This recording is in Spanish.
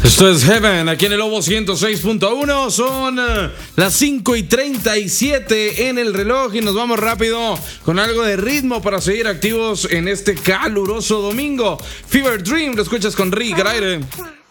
Esto es Heaven, aquí en el Lobo 106.1. Son las 5:37 en el reloj y nos vamos rápido con algo de ritmo para seguir activos en este caluroso domingo. Fever Dream, lo escuchas con Rick al aire.